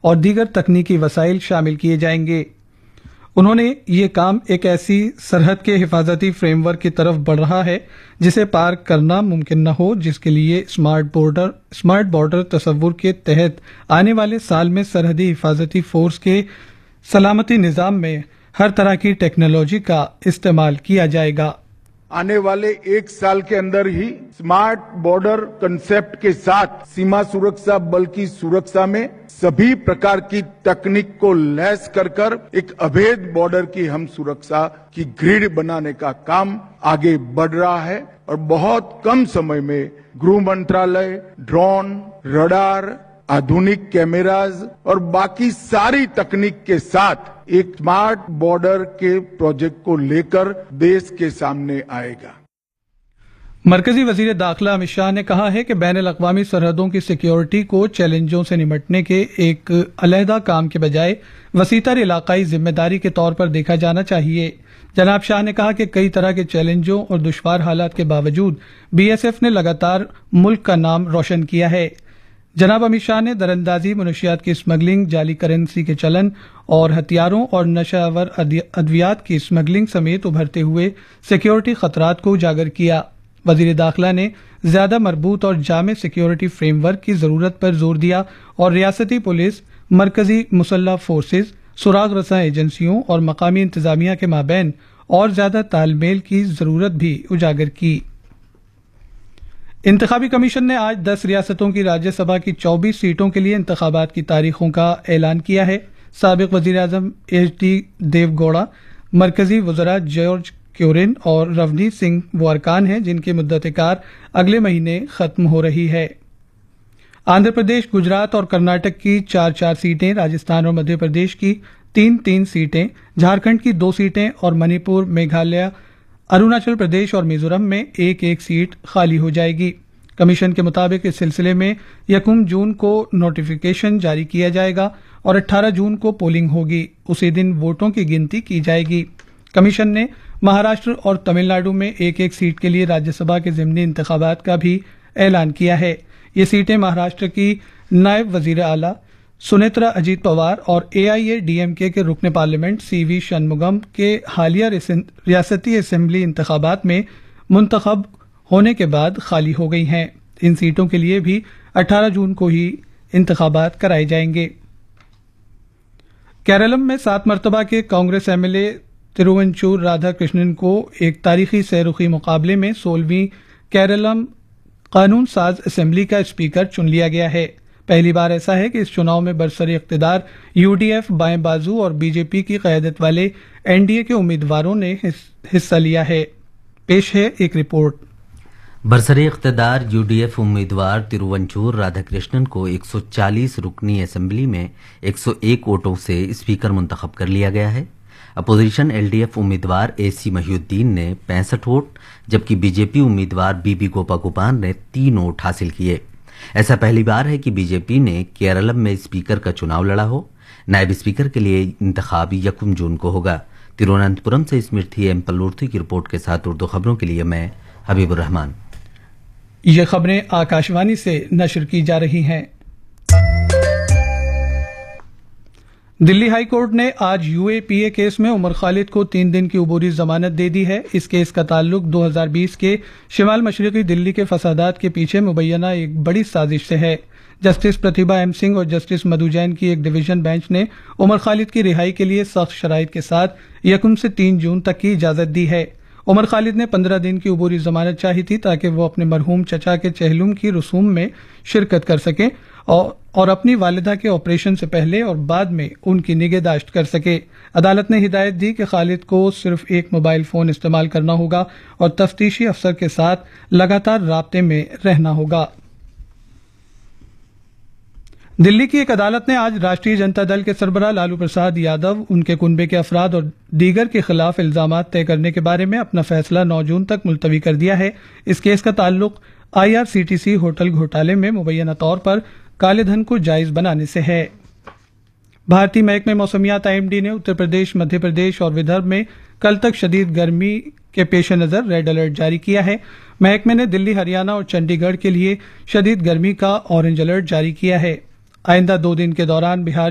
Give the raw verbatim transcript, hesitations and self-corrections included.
और दीगर तकनीकी वसाइल शामिल किए जाएंगे। उन्होंने ये काम एक ऐसी सरहद के हिफाजती फ्रेमवर्क की तरफ बढ़ रहा है जिसे पार करना मुमकिन न हो, जिसके लिए स्मार्ट बॉर्डर स्मार्ट बॉर्डर तस्वुर के तहत आने वाले साल में सरहदी हिफाजती फोर्स के सलामती निजाम में हर तरह की टेक्नोलॉजी का इस्तेमाल किया जाएगा। आने वाले एक साल के अंदर ही स्मार्ट बॉर्डर कंसेप्ट के साथ सीमा सुरक्षा बल की सुरक्षा में सभी प्रकार की तकनीक को लैस कर कर एक अभेद बॉर्डर की हम सुरक्षा की ग्रिड बनाने का काम आगे बढ़ रहा है और बहुत कम समय में गृह मंत्रालय ड्रोन, रडार, आधुनिक कैमराज और बाकी सारी तकनीक के साथ एक स्मार्ट बॉर्डर के प्रोजेक्ट को लेकर देश के सामने आएगा। मरकजी वजीर दाखिला अमित शाह ने कहा है कि बैनुल अक़वामी सरहदों की सिक्योरिटी को चैलेंजों से निपटने के एक अलहदा काम के बजाय वसीतर इलाकाई जिम्मेदारी के तौर पर देखा जाना चाहिए। जनाब शाह ने कहा कि कई तरह के चैलेंजों और दुश्वार हालात के बावजूद बीएसएफ ने लगातार मुल्क का नाम रोशन किया है। जनाब अमित शाह ने दरअंदाजी, मुनशियात की स्मगलिंग, जाली करेंसी के चलन और हथियारों और नशावर अद्वियात की स्मगलिंग समेत उभरते हुए सिक्योरिटी खतरात को उजागर किया। वजीर दाखिला ने ज्यादा मरबूत और जामे सिक्योरिटी फ्रेमवर्क की जरूरत पर जोर दिया और रियासती पुलिस, मरकजी मुसल्लह फोर्सेज, सुराग रसा एजेंसियों और मकामी इंतजामिया के माबैन और ज्यादा तालमेल की जरूरत भी उजागर की। इंतखाबी कमीशन ने आज दस रियासतों की राज्यसभा की चौबीस सीटों के लिए इंतखाबात की तारीखों का ऐलान किया है। साबिक वजीर आजम एच डी देवगौड़ा, मरकजी वज़रा जॉर्ज क्योरिन और रवनीत सिंह वो अरकान हैं जिनकी मुद्दत-ए-कार अगले महीने खत्म हो रही है। आंध्र प्रदेश, गुजरात और कर्नाटक की चार चार सीटें, राजस्थान और मध्य प्रदेश की तीन तीन सीटें, झारखंड की दो सीटें और मणिपुर, मेघालय, अरुणाचल प्रदेश और मिजोरम में एक एक सीट खाली हो जाएगी। कमीशन के मुताबिक इस सिलसिले में यकम जून को नोटिफिकेशन जारी किया जाएगा और अठारह जून को पोलिंग होगी। उसी दिन वोटों की गिनती की जाएगी। कमीशन ने महाराष्ट्र और तमिलनाडु में एक एक सीट के लिए राज्यसभा के ज़िमनी इंतखाबात का भी ऐलान किया है। ये सीटें महाराष्ट्र की नायब वजीर आला सुनेत्रा अजीत पवार और एआईएडीएमके के रुकन पार्लियामेंट सीवी शनमुगम के हालिया रियासती असेंबली इंतखाबात में मुंतखब होने के बाद खाली हो गई हैं। इन सीटों के लिए भी अठारह जून को ही इंतखाबात कराए जाएंगे। केरलम में सात मरतबा के कांग्रेस एमएलए तिरुवंचूर राधाकृष्णन को एक तारीखी सैरुखी मुकाबले में सोलहवीं केरलम कानून साज असेंबली का स्पीकर चुन लिया गया है। पहली बार ऐसा है कि इस चुनाव में बरसरी इख्तिदार यूडीएफ, बाएं बाजू और बीजेपी की क़यादत वाले एनडीए के उम्मीदवारों ने हिस्सा लिया है। पेश है एक रिपोर्ट। बरसरी इख्तिदार यूडीएफ उम्मीदवार तिरुवंचूर राधाकृष्णन को एक सौ चालीस रुकनी असेंबली में एक सौ एक वोटों से स्पीकर मुंतखब कर लिया गया है। अपोजिशन एलडीएफ उम्मीदवार एसी महिउद्दीन ने पैंसठ वोट, जबकि बीजेपी उम्मीदवार बीबी गोपागोपान ने तीन वोट हासिल किए। ऐसा पहली बार है कि बीजेपी ने केरलम में स्पीकर का चुनाव लड़ा हो। नायब स्पीकर के लिए इंतखाब यकम जून को होगा। तिरुवनंतपुरम से स्मृति एम पल्लूर्थी की रिपोर्ट के साथ उर्दू खबरों के लिए मैं हबीबुर रहमान। ये खबरें आकाशवाणी से नशर की जा रही हैं। दिल्ली हाई कोर्ट ने आज यूएपीए केस में उमर खालिद को तीन दिन की उबूरी जमानत दे दी है। इस केस का ताल्लुक दो हज़ार बीस के शिमाल मशरकी दिल्ली के फसादात के पीछे मुबैना एक बड़ी साजिश से है। जस्टिस प्रतिभा एम सिंह और जस्टिस मधु जैन की एक डिवीजन बेंच ने उमर खालिद की रिहाई के लिए सख्त शराइत के साथ यकम से तीन जून तक की इजाजत दी है। उमर खालिद ने पंद्रह दिन की उबूरी जमानत चाही थी ताकि वो अपने मरहूम चचा के चहलुम की रसूम में शिरकत कर सके और, और अपनी वालिदा के ऑपरेशन से पहले और बाद में उनकी निगहदाश्त कर सके। अदालत ने हिदायत दी कि खालिद को सिर्फ एक मोबाइल फोन इस्तेमाल करना होगा और तफ्तीशी अफसर के साथ लगातार राब्ते में रहना होगा। दिल्ली की एक अदालत ने आज राष्ट्रीय जनता दल के सरबराह लालू प्रसाद यादव, उनके कुनबे के अफराद और दीगर के खिलाफ इल्जामात तय करने के बारे में अपना फैसला नौ जून तक मुलतवी कर दिया है। इस केस का ताल्लुक आईआरसीटीसी होटल घोटाले में मुबैना तौर पर काले धन को जायज बनाने से है। भारतीय महकमे मौसमियात आईएमडी ने उत्तर प्रदेश, मध्य प्रदेश और विदर्भ में कल तक शदीद गर्मी के पेश नजर रेड अलर्ट जारी किया है। महकमे ने दिल्ली, हरियाणा और चंडीगढ़ के लिए शदीद गर्मी का ऑरेंज अलर्ट जारी किया है। आइंदा दो दिन के दौरान बिहार